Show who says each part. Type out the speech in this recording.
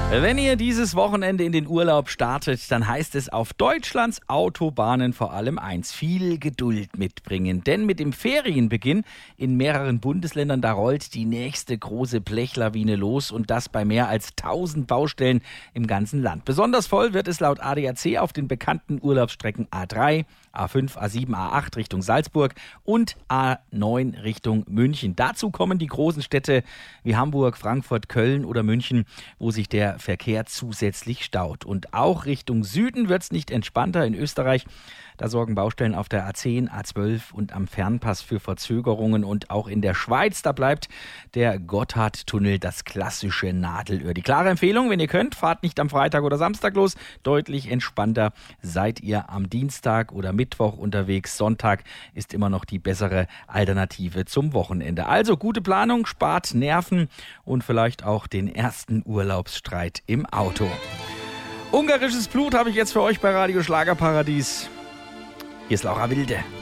Speaker 1: Wenn ihr dieses Wochenende in den Urlaub startet, dann heißt es auf Deutschlands Autobahnen vor allem eins: viel Geduld mitbringen. Denn mit dem Ferienbeginn in mehreren Bundesländern, da rollt die nächste große Blechlawine los, und das bei mehr als 1000 Baustellen im ganzen Land. Besonders voll wird es laut ADAC auf den bekannten Urlaubsstrecken A3, A5, A7, A8 Richtung Salzburg und A9 Richtung München. Dazu kommen die großen Städte wie Hamburg, Frankfurt, Köln oder München, wo sich der Verkehr zusätzlich staut. Und auch Richtung Süden wird es nicht entspannter. In Österreich, da sorgen Baustellen auf der A10, A12 und am Fernpass für Verzögerungen. Und auch in der Schweiz, da bleibt der Gotthardtunnel das klassische Nadelöhr. Die klare Empfehlung: wenn ihr könnt, fahrt nicht am Freitag oder Samstag los. Deutlich entspannter seid ihr am Dienstag oder Mittwoch unterwegs. Sonntag ist immer noch die bessere Alternative zum Wochenende. Also gute Planung, spart Nerven und vielleicht auch den ersten Urlaubsstreit im Auto. Ungarisches Blut habe ich jetzt für euch bei Radio Schlagerparadies. Hier ist Laura Wilde.